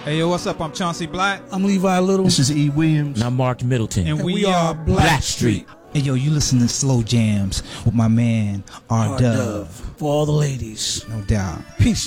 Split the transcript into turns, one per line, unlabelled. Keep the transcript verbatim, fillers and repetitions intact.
Hey, yo, what's up? I'm Chauncey Black.
I'm Levi Little.
This is E. Williams.
And I'm Mark Middleton.
And,
And
we,
we
are
are
Black Street.
Hey, yo, you listen to Slow Jams with my man, R
R
Dub.
Dove. For all the ladies.
No doubt.
Peace.